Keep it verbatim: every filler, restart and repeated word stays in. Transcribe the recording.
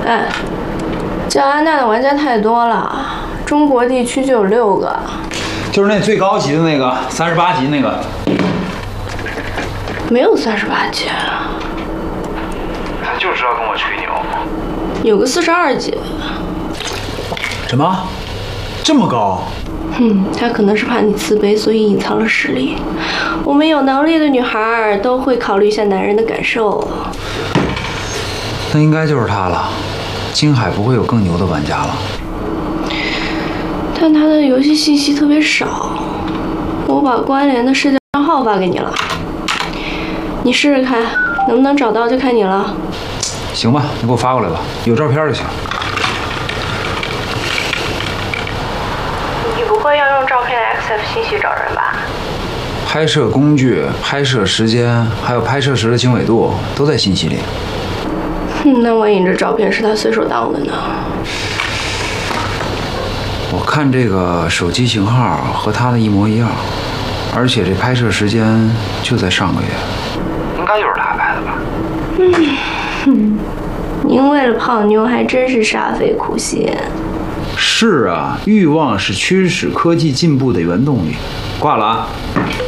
哎，叫安娜的玩家太多了，中国地区就有六个。 就是那最高级的那个，三十八级那个。 没有三十八级。 他就知道跟我吹牛。 有个四十二级。 什么？这么高？ 嗯，他可能是怕你自卑，所以隐藏了实力。我们有能力的女孩都会考虑一下男人的感受。 那应该就是他了。星海不会有更牛的玩家了。 但他的游戏信息特别少，我把关联的社交账号发给你了，你试试看，能不能找到就看你了。 行吧，你给我发过来吧，有照片就行。 你不会要用照片的 X F 信息找人吧？ 拍摄工具、拍摄时间，还有拍摄时的经纬度都在信息里。 嗯，那万一这照片是他随手当的呢？ 我看这个手机型号和他的一模一样，而且这拍摄时间就在上个月。 应该就是他拍的吧？ 嗯，您为了泡妞还真是煞费苦心。 是啊，欲望是驱使科技进步的原动力。挂了啊。